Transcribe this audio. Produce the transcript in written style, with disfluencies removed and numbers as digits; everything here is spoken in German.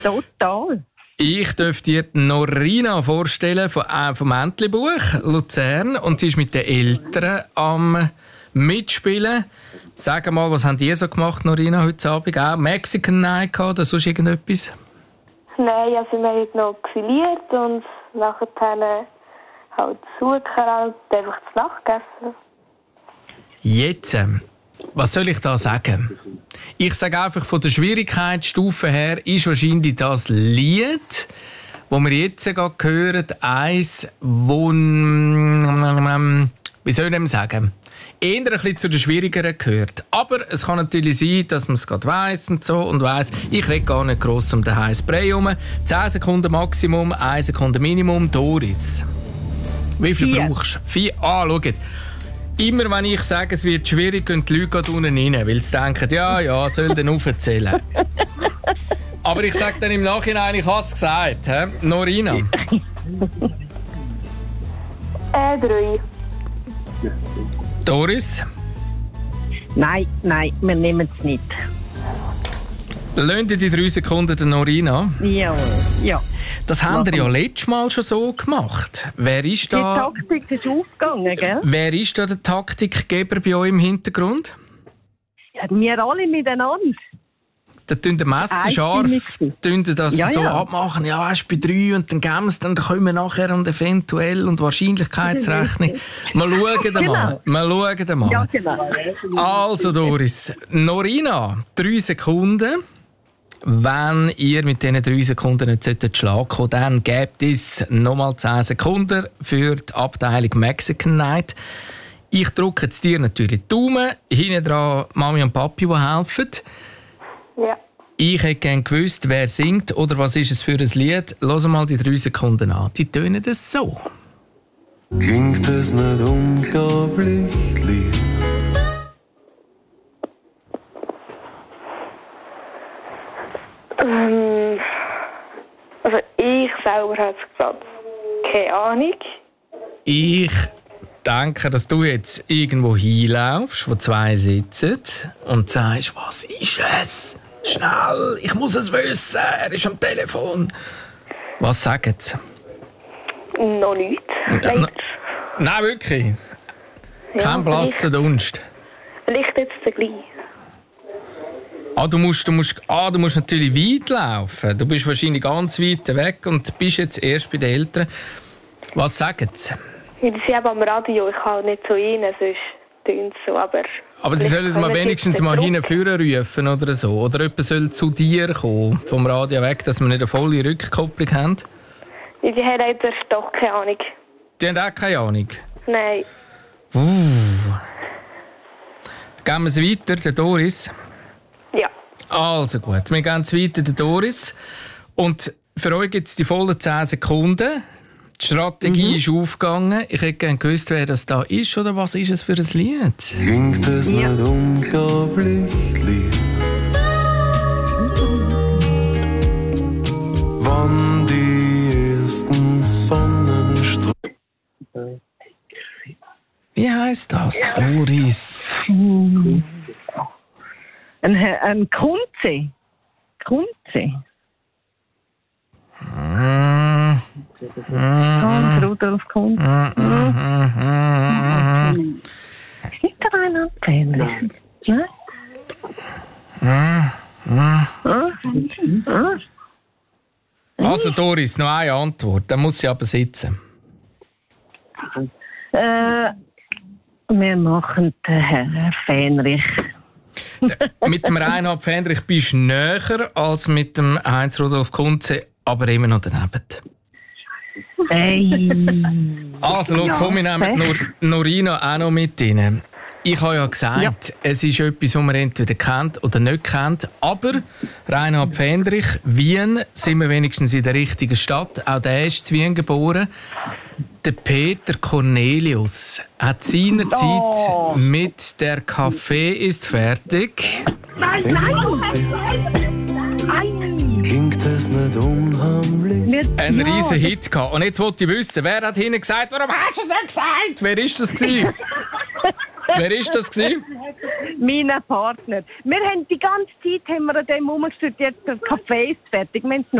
Total. Ich darf dir Norina vorstellen vom Entlebuch Luzern. Und sie ist mit den Eltern am Mitspielen. Sag mal, was habt ihr so gemacht, Norina, heute Abend? Auch Mexican Night oder sonst irgendetwas? Nein, also wir haben noch grilliert und nachher halt Zucker und einfach zu Nacht gegessen. Jetzt, was soll ich da sagen? Ich sage einfach, von der Schwierigkeitsstufe her ist wahrscheinlich das Lied, das wir jetzt gerade hören, eins, wo, wie soll ich dem sagen, eher ein bisschen zu den Schwierigeren gehört. Aber es kann natürlich sein, dass man es gerade weiss und so und weiss, ich rede gar nicht gross um den heißen Brei herum. 10 Sekunden Maximum, 1 Sekunde Minimum. Doris, wie viel brauchst du? 4. Schau jetzt. Immer wenn ich sage, es wird schwierig, gehen die Leute gerade unten rein, weil sie denken, ja, soll dann aufzählen. Aber ich sage dann im Nachhinein, ich habe es gesagt. He? Norina? 3. Doris? Nein, wir nehmen es nicht. Lassen Sie die 3 Sekunden der Norina? Ja. Das haben wir ja letztes Mal schon so gemacht. Wer ist da? Die Taktik ist aufgegangen, gell? Wer ist da der Taktikgeber bei euch im Hintergrund? Ja, wir alle miteinander. Da tun die messerscharf das so abmachen. Ja, weißt, bei 3 und dann geben wir es, dann kommen wir nachher und eventuell und Wahrscheinlichkeitsrechnung. Wir schauen mal. Ja, genau. Also Doris, Norina, 3 Sekunden. Wenn ihr mit diesen 3 Sekunden nicht schlagen könnt, dann gebt es nochmal 10 Sekunden für die Abteilung Mexican Night. Ich drücke jetzt dir natürlich die Daumen. Hinten dran Mami und Papi, die helfen. Ja. Ich hätte gerne gewusst, wer singt oder was ist es für ein Lied. Lass mal die 3 Sekunden an. Die tönen das so. Klingt es nicht unglaublich lieb? Also ich selber habe es gerade keine Ahnung. Ich denke, dass du jetzt irgendwo hinlaufst, wo 2 sitzen und sagst, was ist es? Schnell, ich muss es wissen, er ist am Telefon. Was sagen sie? Noch nichts. Nein, wirklich? Ja, Kein blasser Dunst? Vielleicht jetzt gleich. Du musst natürlich weit laufen. Du bist wahrscheinlich ganz weit weg und bist jetzt erst bei den Eltern. Was sagen sie? Ja, die sind eben am Radio, ich kann nicht so rein, sonst tönt es so. Aber sie sollen mal wenigstens mal hinführen rufen oder so. Oder jemand soll zu dir kommen, vom Radio weg, dass wir nicht eine volle Rückkopplung haben. Ja, die haben leider doch keine Ahnung. Die haben auch keine Ahnung? Nein. Gehen wir es weiter, der Doris? Ja. Also gut, wir gehen es weiter, der Doris. Und für euch gibt es die vollen 10 Sekunden. Die Strategie ist aufgegangen. Ich hätte gerne gewusst, wer das da ist oder was ist es für ein Lied? Klingt es nicht unglaublich lieb? Wann die ersten Sonnenstrahlen. Wie heisst das, Doris? Ein Kunze. Hans Rudolf Kunze. Ist da einer Fan? Also Doris, noch eine Antwort. Dann muss sie aber sitzen. Wir machen den Herrn Fähnrich. Mit dem Reinhard Fähnrich bist du näher als mit dem Heinz-Rudolf Kunze, aber immer noch daneben. Hey. Also, schau, komm, ich nehme Norina auch noch mit rein. Ich habe ja gesagt, es ist etwas, das man entweder kennt oder nicht kennt. Aber Reinhard Fähnrich, Wien, sind wir wenigstens in der richtigen Stadt. Auch der ist in Wien geboren. Der Peter Cornelius hat seinerzeit mit «Der Kaffee ist fertig». Nein! Klingt es nicht unheimlich? Ein riesen Hit gehabt. Und jetzt wollte ich wissen, wer hat hinten gesagt, warum hast du es nicht gesagt? Wer ist das gewesen? Wer ist das gewesen? Mein Partner. Wir haben die ganze Zeit an dem rumgestellt, jetzt der Kaffee ist fertig. Wir haben